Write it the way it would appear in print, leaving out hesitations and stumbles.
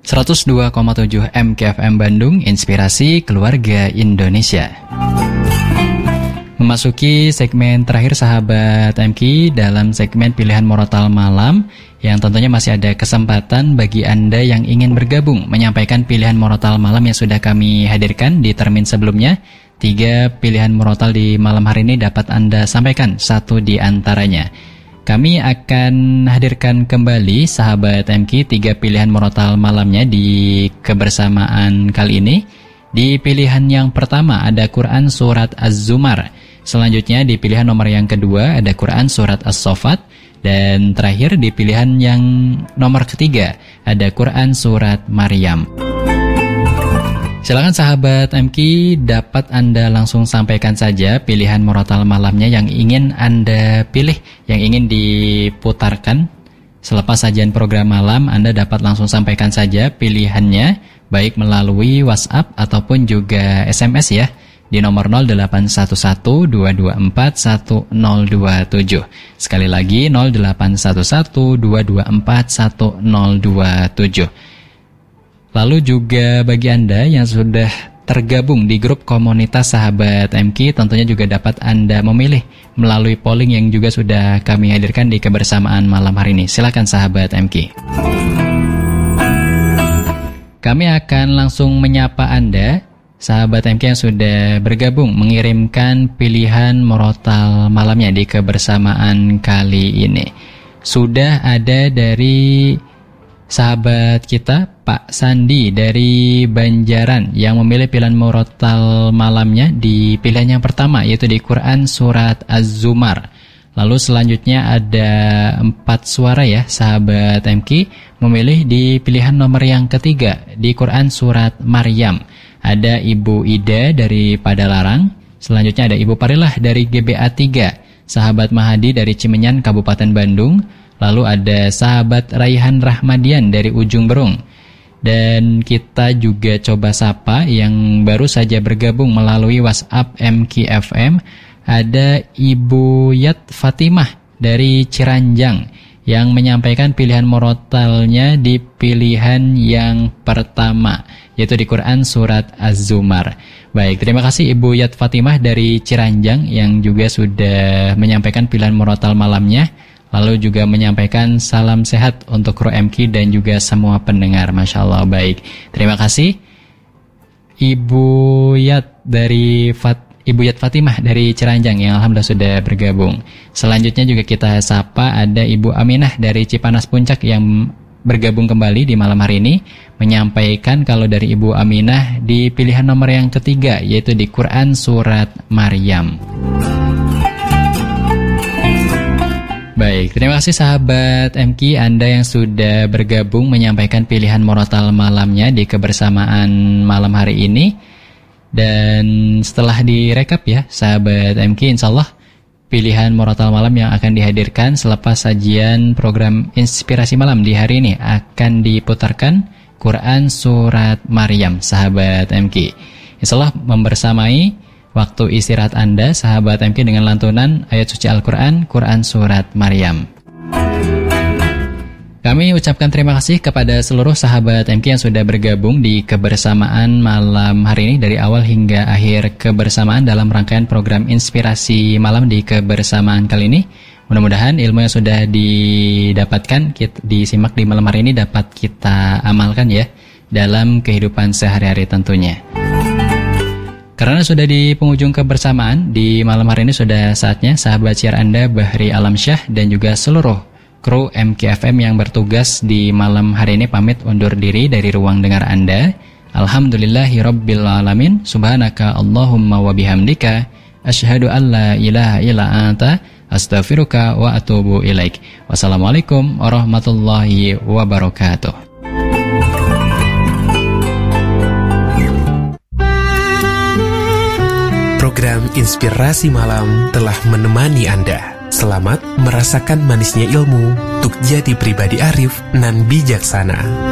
102,7 MKFM Bandung, Inspirasi Keluarga Indonesia. Memasuki segmen terakhir sahabat MK dalam segmen pilihan Murotal Malam, yang tentunya masih ada kesempatan bagi Anda yang ingin bergabung menyampaikan pilihan Murotal Malam yang sudah kami hadirkan di termin sebelumnya. 3 pilihan Murotal di malam hari ini dapat Anda sampaikan, satu di antaranya. Kami akan hadirkan kembali sahabat MK 3 pilihan Murotal malamnya di kebersamaan kali ini. Di pilihan yang pertama ada Quran Surat Az-Zumar. Selanjutnya di pilihan nomor yang kedua ada Quran Surat As-Saffat. Dan terakhir di pilihan yang nomor ketiga ada Quran Surat Maryam. Silakan sahabat MK, dapat Anda langsung sampaikan saja pilihan Murotal malamnya yang ingin Anda pilih, yang ingin diputarkan. Selepas sajian program malam, Anda dapat langsung sampaikan saja pilihannya, baik melalui WhatsApp ataupun juga SMS ya, di nomor 0811-224-1027. Sekali lagi 0811-224-1027. Lalu juga bagi Anda yang sudah tergabung di grup komunitas sahabat MK, tentunya juga dapat Anda memilih melalui polling yang juga sudah kami hadirkan di kebersamaan malam hari ini. Silakan sahabat MK. Kami akan langsung menyapa Anda, sahabat MK yang sudah bergabung mengirimkan pilihan Murotal malamnya di kebersamaan kali ini. Sudah ada dari sahabat kita Pak Sandi dari Banjaran yang memilih pilihan Murotal malamnya di pilihan yang pertama, yaitu di Quran Surat Az-Zumar. Lalu selanjutnya ada 4 suara ya sahabat MK memilih di pilihan nomor yang ketiga di Quran Surat Maryam. Ada Ibu Ida dari Padalarang. Selanjutnya ada Ibu Parilah dari GBA 3, sahabat Mahadi dari Cimenyan Kabupaten Bandung. Lalu ada sahabat Raihan Rahmadian dari Ujung Berung. Dan kita juga coba sapa yang baru saja bergabung melalui WhatsApp MKFM. Ada Ibu Yat Fatimah dari Ciranjang yang menyampaikan pilihan Murotalnya di pilihan yang pertama, yaitu di Quran Surat Az-Zumar. Baik, terima kasih Ibu Yat Fatimah dari Ciranjang yang juga sudah menyampaikan pilihan Murotal malamnya. Lalu juga menyampaikan salam sehat untuk kru MK dan juga semua pendengar. Masya Allah, baik. Terima kasih Ibu Yat Fatimah dari Ciranjang yang alhamdulillah sudah bergabung. Selanjutnya juga kita sapa ada Ibu Aminah dari Cipanas Puncak yang bergabung kembali di malam hari ini, menyampaikan kalau dari Ibu Aminah di pilihan nomor yang ketiga, yaitu di Quran Surat Maryam. Baik, terima kasih sahabat MK Anda yang sudah bergabung menyampaikan pilihan Murotal malamnya di kebersamaan malam hari ini. Dan setelah direkap ya sahabat MK, insyaallah pilihan Murotal malam yang akan dihadirkan selepas sajian program Inspirasi Malam di hari ini akan diputarkan Quran Surat Maryam sahabat MK. Insyaallah membersamai waktu istirahat Anda, sahabat MK, dengan lantunan ayat suci Al-Quran, Quran Surat Maryam. Kami ucapkan terima kasih kepada seluruh sahabat MK yang sudah bergabung di kebersamaan malam hari ini dari awal hingga akhir kebersamaan dalam rangkaian program Inspirasi Malam di kebersamaan kali ini. Mudah-mudahan ilmu yang sudah didapatkan, disimak di malam hari ini dapat kita amalkan ya dalam kehidupan sehari-hari tentunya. Karena sudah di penghujung kebersamaan, di malam hari ini sudah saatnya sahabat siar Anda Bahri Alamsyah dan juga seluruh kru MKFM yang bertugas di malam hari ini pamit undur diri dari ruang dengar Anda. Alhamdulillahirabbil alamin. Subhanaka Allahumma wa bihamdika asyhadu an la ilaha illa anta astaghfiruka wa atubu ilaik. Wassalamualaikum warahmatullahi wabarakatuh. Program Inspirasi Malam telah menemani Anda. Selamat merasakan manisnya ilmu untuk jadi pribadi arif nan bijaksana.